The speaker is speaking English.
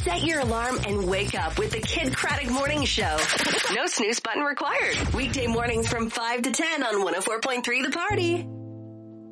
Set your alarm and wake up with the Kid Craddock Morning Show. No snooze button required. Weekday mornings from 5 to 10 on 104.3 The Party.